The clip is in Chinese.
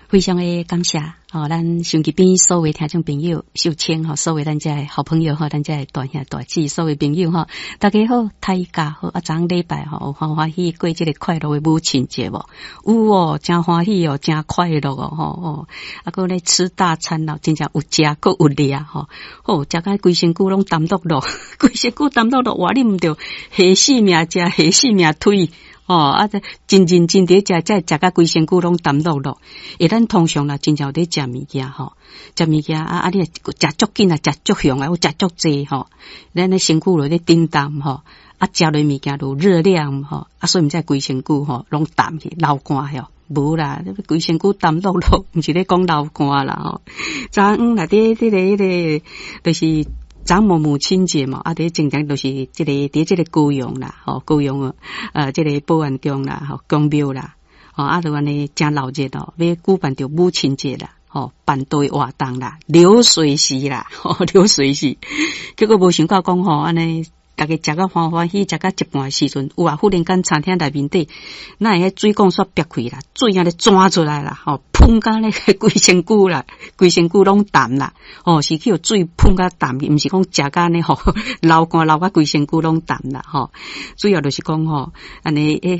非常的感谢咱手机边所有听众朋友，秀清所有咱这好朋友咱这大兄大姊所有朋友大家好，大家好昨天礼拜有欢喜过这个快乐的母亲节无？有真欢喜真快乐还咧吃大餐真正有食阁有掠食到规身躯拢澹落落，规身躯澹落落，活你毋着下死命食，下死命推。真认真地食到规身躯拢澹落落。咱通常啦，真正有咧食物件食物件你食足紧食足香有食足济咱咧身躯落咧叮当食落物件有热量所以毋知规身躯拢澹去流汗无啦，规身躯澹落落，毋是咧讲流汗啦昨昏内底迄个就是昨母亲节嘛，正常就是伫这个高雄啦，高雄这个保安宫啦，公庙啦，就安尼真闹热要举办着母亲节啦，办对活动啦，流水席啦，流水席，结果无想到讲安尼。大家食到欢喜，食到一半时阵，有忽然间餐厅内面底，那迄水管煞憋开啦，水咧钻出来啦，喷到咧规身躯啦，规身躯拢澹啦，是去有水喷到澹去，毋是讲食到呢流汗流到规身躯拢澹啦，主要就是讲安尼